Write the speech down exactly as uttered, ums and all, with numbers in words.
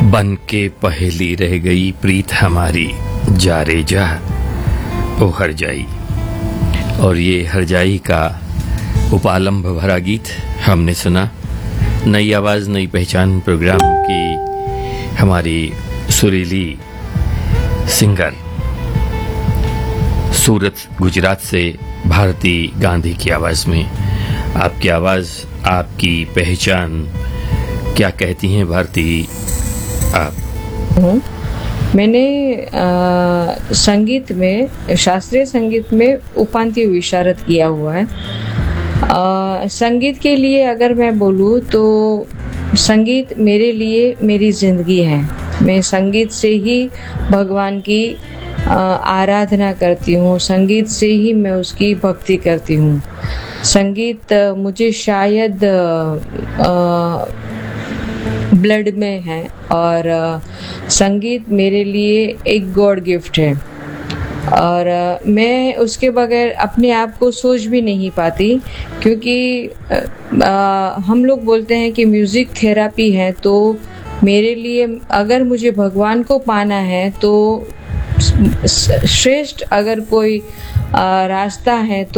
बन के पहेली रह गई प्रीत हमारी, जा रे जा ओ हर जाई। और ये हरजाई का उपालंभ भरा गीत हमने सुना। नई आवाज़ नई पहचान प्रोग्राम की हमारी सुरीली सिंगर सूरत गुजरात से भारती गांधी की आवाज़ में। आपकी आवाज़, आपकी पहचान क्या कहती हैं भारती आप? मैंने आ, संगीत में, शास्त्रीय संगीत में उपांत्य विशारद किया हुआ है। आ, संगीत के लिए अगर मैं बोलूँ तो संगीत मेरे लिए मेरी ज़िंदगी है। मैं संगीत से ही भगवान की आ, आराधना करती हूँ, संगीत से ही मैं उसकी भक्ति करती हूँ। संगीत मुझे शायद आ, ब्लड में है और संगीत मेरे लिए एक गॉड गिफ्ट है और मैं उसके बगैर अपने आप को सोच भी नहीं पाती, क्योंकि आ, हम लोग बोलते हैं कि म्यूज़िक थेरेपी है। तो मेरे लिए अगर मुझे भगवान को पाना है तो श्रेष्ठ अगर कोई आ, रास्ता है तो